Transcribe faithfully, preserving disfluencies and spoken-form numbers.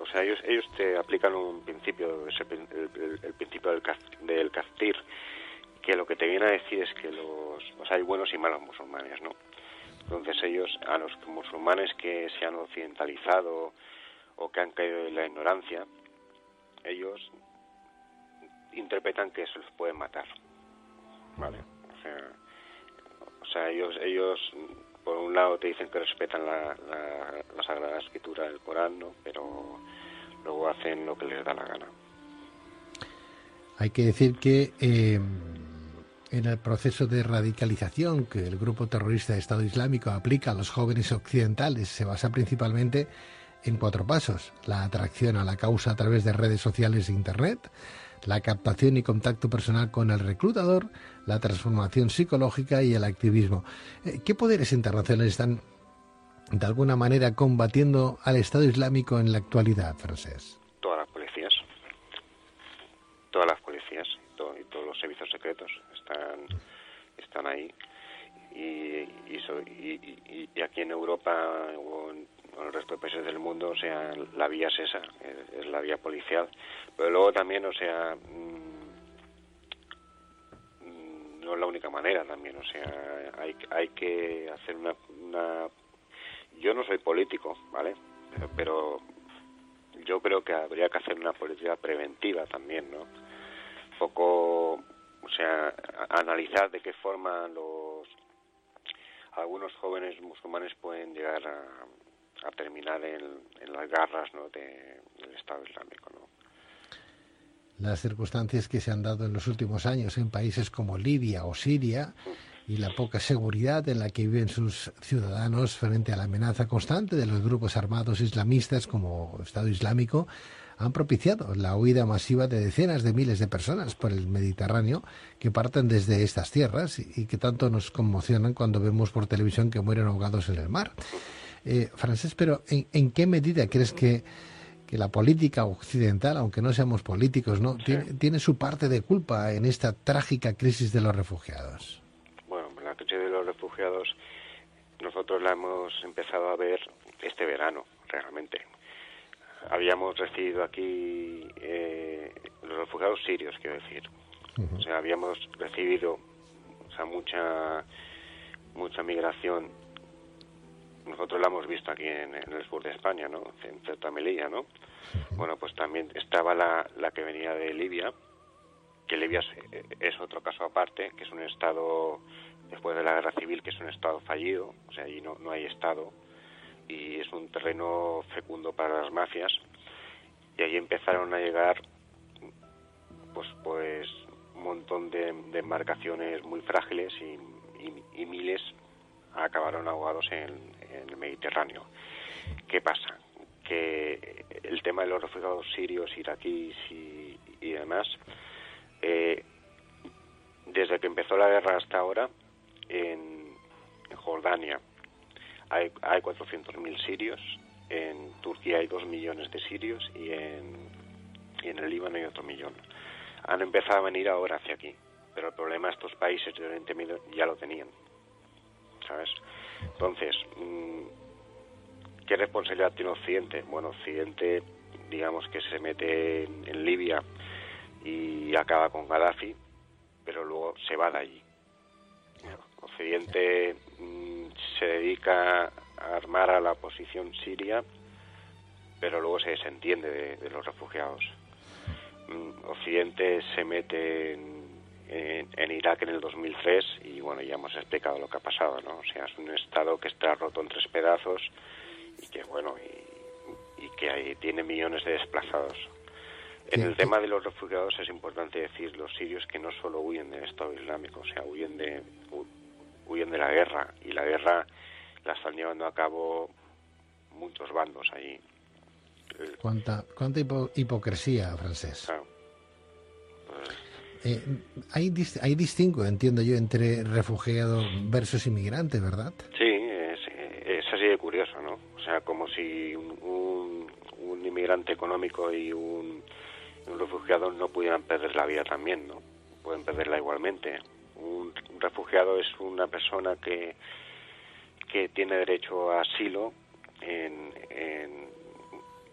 sea, ellos ellos te aplican un principio, ese, el, el, el principio del, del Kafir, que lo que te viene a decir es que los, o sea, hay buenos y malos musulmanes, ¿no? Entonces ellos, a los musulmanes que se han occidentalizado o que han caído en la ignorancia, ellos interpretan que eso les puede matar, ¿vale? O sea, o sea ellos, ellos por un lado te dicen que respetan la, la, la Sagrada Escritura del Corán, ¿no? Pero luego hacen lo que les da la gana. Hay que decir que eh, en el proceso de radicalización que el grupo terrorista de Estado Islámico aplica a los jóvenes occidentales se basa principalmente en cuatro pasos: la atracción a la causa a través de redes sociales e Internet, la captación y contacto personal con el reclutador, la transformación psicológica y el activismo. ¿Qué poderes internacionales están de alguna manera combatiendo al Estado Islámico en la actualidad, Francesc? Todas las policías, todas las policías todo, y todos los servicios secretos están están ahí y y, so, y, y, y aquí en Europa o en, en el resto de países del mundo, o sea, la vía es esa, es, es la vía policial, pero luego también, o sea, mmm, no es la única manera también, o sea, hay hay que hacer una, una yo no soy político, ¿vale? Pero, pero yo creo que habría que hacer una política preventiva también, ¿no? Un poco, o sea, a, analizar de qué forma los algunos jóvenes musulmanes pueden llegar a, a terminar en, en las garras, ¿no? de, del Estado Islámico, ¿no? Las circunstancias que se han dado en los últimos años en países como Libia o Siria y la poca seguridad en la que viven sus ciudadanos frente a la amenaza constante de los grupos armados islamistas como Estado Islámico han propiciado la huida masiva de decenas de miles de personas por el Mediterráneo que parten desde estas tierras y que tanto nos conmocionan cuando vemos por televisión que mueren ahogados en el mar. Eh, Francesc, pero ¿en, ¿en qué medida crees que que la política occidental, aunque no seamos políticos, no, sí, tiene, tiene su parte de culpa en esta trágica crisis de los refugiados? Bueno, la crisis de los refugiados nosotros la hemos empezado a ver este verano, realmente. Habíamos recibido aquí eh, los refugiados sirios, quiero decir. Uh-huh. O sea, habíamos recibido, o sea, mucha mucha migración. Nosotros la hemos visto aquí en, en el sur de España, ¿no? En Ceuta, Melilla, ¿no? Uh-huh. Bueno, pues también estaba la, la que venía de Libia, que Libia es, es otro caso aparte, que es un estado, después de la guerra civil, que es un estado fallido, o sea, allí no, no hay estado, y es un terreno fecundo para las mafias, y ahí empezaron a llegar, pues, pues un montón de, de embarcaciones muy frágiles y, y, y miles acabaron ahogados en, en el Mediterráneo. ¿Qué pasa? Que el tema de los refugiados sirios, iraquíes y, y demás, eh, desde que empezó la guerra hasta ahora, en, en Jordania hay, hay cuatrocientos mil sirios, en Turquía hay dos millones de sirios y en, y en el Líbano hay otro millón. Han empezado a venir ahora hacia aquí, pero el problema, estos países de Oriente Medio ya lo tenían, ¿sabes? Entonces, ¿qué responsabilidad tiene Occidente? Bueno, Occidente, digamos que se mete en, en Libia y acaba con Gaddafi, pero luego se va de allí. Occidente mmm, se dedica a armar a la oposición siria, pero luego se desentiende de, de los refugiados. Mm, Occidente se mete en En, en Irak en el dos mil tres y bueno, ya hemos explicado lo que ha pasado, ¿no? O sea, es un estado que está roto en tres pedazos y que bueno, y, y que hay, tiene millones de desplazados. En el tema de los refugiados es importante decir, los sirios que no solo huyen del Estado Islámico, o sea, huyen de huyen de la guerra, y la guerra la están llevando a cabo muchos bandos allí. ¿Cuánta, cuánta hipo, hipocresía, Francesc? Claro. Pues, Eh, hay, hay distingo, entiendo yo, entre refugiado versus inmigrante, ¿verdad? Sí, es, es así de curioso, ¿no? O sea, como si un, un, un inmigrante económico y un, un refugiado no pudieran perder la vida también, ¿no? Pueden perderla igualmente. Un, un refugiado es una persona que, que tiene derecho a asilo en, en,